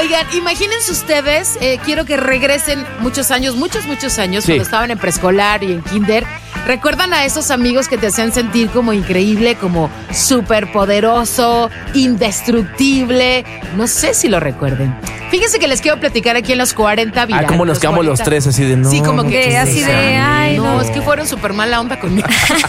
Oigan, imagínense ustedes, quiero que regresen muchos años, cuando estaban en preescolar y en kinder. ¿Recuerdan a esos amigos que te hacían sentir como increíble, como súper poderoso, indestructible? No sé si lo recuerden. Fíjense que les quiero platicar aquí en los 40 virales. Como nos quedamos los tres así de no. Sí, como que así de, ay, no. Es que fueron súper mala onda conmigo.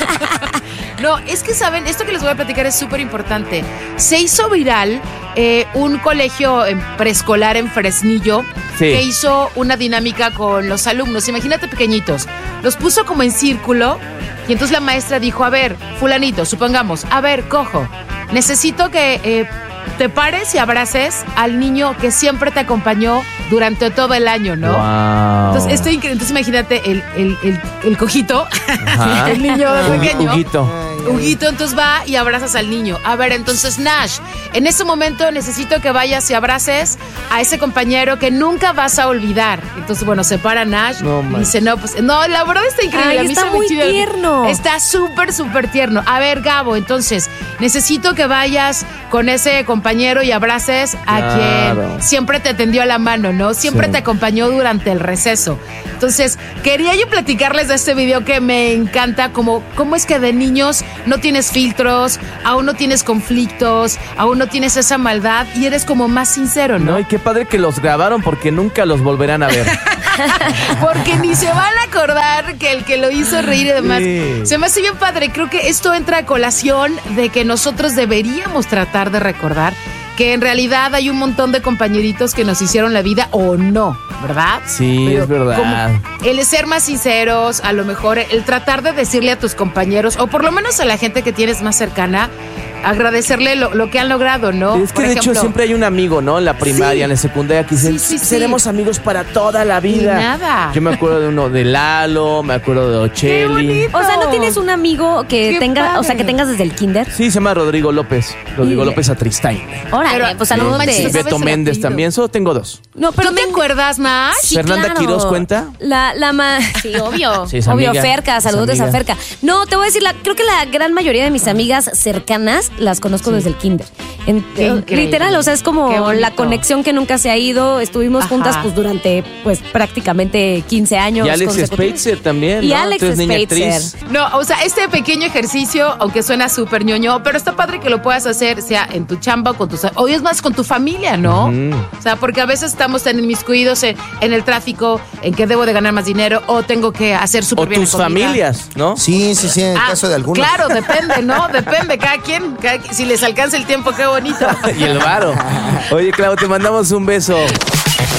No, es que saben, esto que les voy a platicar es súper importante. Se hizo viral un colegio preescolar en Fresnillo que hizo una dinámica con los alumnos. Imagínate pequeñitos. Los puso como en círculo y entonces la maestra dijo, a ver, fulanito, supongamos, a ver, cojo, necesito que te pares y abraces al niño que siempre te acompañó durante todo el año, ¿no? Wow. Entonces, esto es increíble. Entonces, imagínate el cojito, el niño pequeño. Huguito, entonces va y abrazas al niño. A ver, entonces, Nash, en ese momento necesito que vayas y abraces a ese compañero que nunca vas a olvidar. Entonces, bueno, se para Nash y dice, no, pues, no, la verdad está increíble. Ay, está muy tierno. Está súper, súper tierno. A ver, Gabo, entonces, necesito que vayas con ese compañero y abraces a quien siempre te tendió la mano, ¿no? Siempre te acompañó durante el receso. Entonces, quería yo platicarles de este video que me encanta, cómo es que de niños no tienes filtros, aún no tienes conflictos, aún no tienes esa maldad y eres como más sincero, ¿no? No, y qué padre que los grabaron porque nunca los volverán a ver. Porque ni se van a acordar que el que lo hizo reír y demás. Sí. Se me hace bien padre. Creo que esto entra a colación de que nosotros deberíamos tratar de recordar que en realidad hay un montón de compañeritos que nos hicieron la vida o no, ¿verdad? Sí, pero es verdad. El ser más sinceros, a lo mejor el tratar de decirle a tus compañeros, o por lo menos a la gente que tienes más cercana, agradecerle lo que han logrado, ¿no? Es que de hecho siempre hay un amigo, ¿no? En la primaria, en la secundaria, que dicen, seremos amigos para toda la vida. Y nada. Yo me acuerdo de uno de Lalo, me acuerdo de Ocheli. O sea, ¿no tienes un amigo que tenga, o sea, que tengas desde el kinder? Sí, se llama Rodrigo López. Rodrigo López Atristain. Órale, pues saludos Y Beto Méndez también, solo tengo dos. No, pero ¿Tú te acuerdas más? Sí, ¿Fernanda claro. Quiroz cuenta? Sí, obvio. Sí, es obvio, amiga. Ferca, saludos a Ferca. No, te voy a decir, creo que la gran mayoría de mis amigas cercanas las conozco desde el kinder. Literal, o sea, es como la conexión que nunca se ha ido. Estuvimos juntas pues durante pues prácticamente 15 años. Y Alex Spitzer también, Y ¿no? Alex Tú eres niña Spitzer. actriz. No, o sea, este pequeño ejercicio, aunque suena súper ñoño, pero está padre que lo puedas hacer, sea en tu chamba o con tus... O es más con tu familia, ¿no? O sea, porque a veces estamos tan inmiscuidos en el tráfico, en que debo de ganar más dinero o tengo que hacer súper bien O tus familias, ¿no? Sí, en el caso de algunos. Claro, depende, ¿no? Depende, cada quien, si les alcanza el tiempo, qué bonito. Y el varo. Oye, Clau, te mandamos un beso.